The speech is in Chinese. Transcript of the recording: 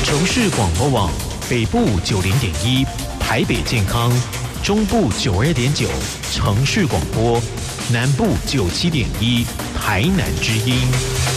城市广播网北部90.1，台北健康，中部92.9，城市广播，南部97.1，台南之音。